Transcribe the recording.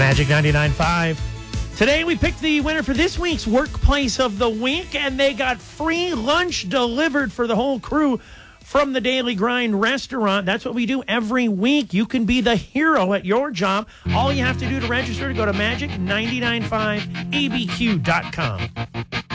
Magic 99.5. Today we picked the winner for this week's Workplace of the Week, and they got free lunch delivered for the whole crew from the Daily Grind restaurant. That's what we do every week. You can be the hero at your job. All you have to do to register to go to magic995abq.com.